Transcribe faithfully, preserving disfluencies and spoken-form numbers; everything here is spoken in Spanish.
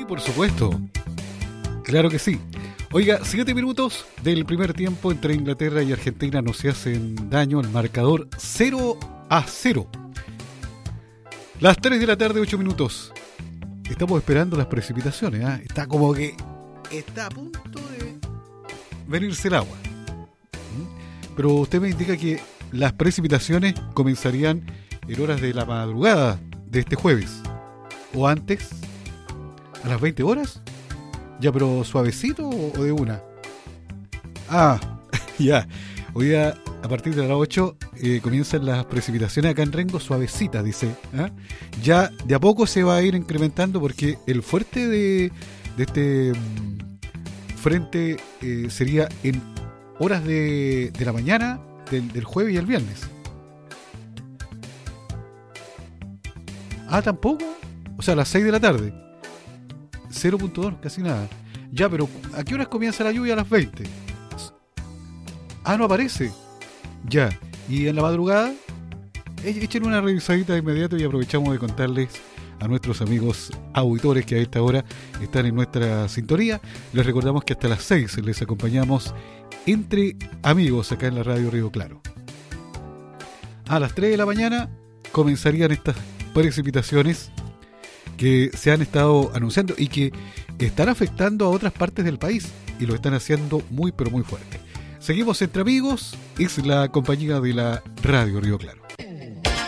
Sí, por supuesto. Claro que sí. Oiga, siete minutos del primer tiempo entre Inglaterra y Argentina no se hacen daño. El marcador cero a cero. Las tres de la tarde, ocho minutos. Estamos esperando las precipitaciones. ¿eh? Está como que está a punto de venirse el agua. ¿Mm? Pero usted me indica que las precipitaciones comenzarían en horas de la madrugada de este jueves. ¿O antes? ¿A las veinte horas? Ya, pero suavecito o de una. Ah, ya. Hoy a, a partir de las ocho eh, comienzan las precipitaciones acá en Rengo, suavecitas, dice. ¿eh? Ya de a poco se va a ir incrementando porque el fuerte de, de este mm, frente eh, sería en horas de, de la mañana del, del jueves y el viernes. Ah, tampoco. O sea, a las seis de la tarde. cero punto dos, casi nada. Ya, pero ¿a qué horas comienza la lluvia? A las veinte. Ah, no aparece. Ya. Y en la madrugada, echen una revisadita de inmediato y aprovechamos de contarles a nuestros amigos auditores que a esta hora están en nuestra sintonía. Les recordamos que hasta las seis les acompañamos entre amigos acá en la radio Río Claro. A las tres de la mañana comenzarían estas precipitaciones que se han estado anunciando y que están afectando a otras partes del país y lo están haciendo muy pero muy fuerte. Seguimos entre amigos, es la compañía de la radio Río Claro.